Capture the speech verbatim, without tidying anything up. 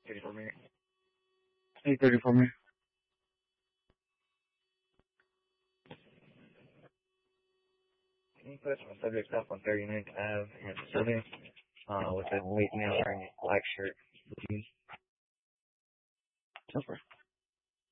thirty-four minutes. eight thirty for me. Can you put my subject up on thirty-ninth Avenue in Southern, uh, with a white male wearing a black shirt? Super.